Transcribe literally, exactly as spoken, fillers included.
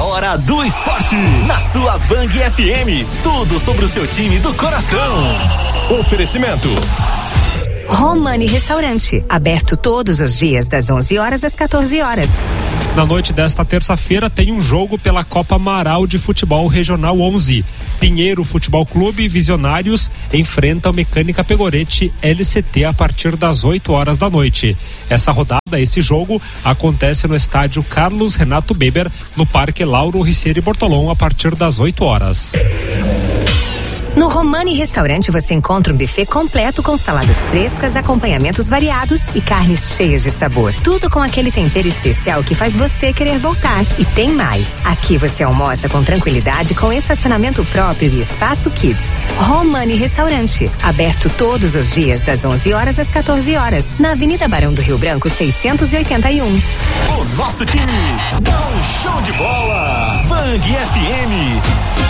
hora do esporte. Na sua Bang F M. Tudo sobre o seu time do coração. Oferecimento. Romani Restaurante, aberto todos os dias das onze horas às quatorze horas. Na noite desta terça-feira tem um jogo pela Copa Amaral de Futebol Regional onze. Pinheiro Futebol Clube e Visionários enfrentam Mecânica Pegorete L C T a partir das oito horas da noite. Essa rodada, esse jogo, acontece no estádio Carlos Renato Beber, no Parque Lauro Ricieri Bortolom, a partir das oito horas. No Romani Restaurante você encontra um buffet completo com saladas frescas, acompanhamentos variados e carnes cheias de sabor. Tudo com aquele tempero especial que faz você querer voltar. E tem mais. Aqui você almoça com tranquilidade, com estacionamento próprio e espaço kids. Romani Restaurante, aberto todos os dias das onze horas às quatorze horas, na Avenida Barão do Rio Branco seiscentos e oitenta e um. O nosso time dá um show de bola. Bang F M.